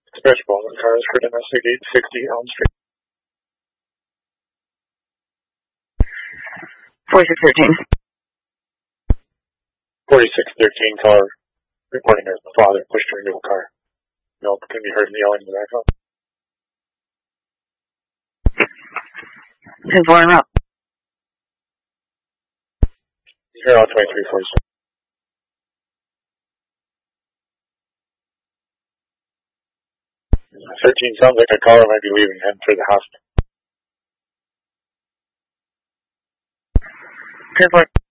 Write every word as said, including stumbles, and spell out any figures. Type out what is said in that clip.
Dispatch Baldwin cars for domestic eight sixty Elm Street. forty-six thirteen. forty-six thirteen caller reporting there's the father pushed her into a car. No, can be heard yelling in the background. ten four and up. Here on twenty-three forty-six. thirteen sounds like a caller might be leaving, heading for the hospital. ten four.